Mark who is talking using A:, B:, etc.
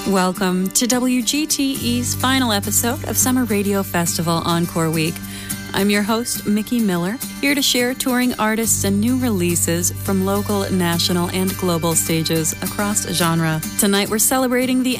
A: Welcome to WGTE's final episode of Summer Radio Festival Encore Week. I'm your host, Mickey Miller, here to share touring artists and new releases from local, national, and global stages across genre. Tonight we're celebrating the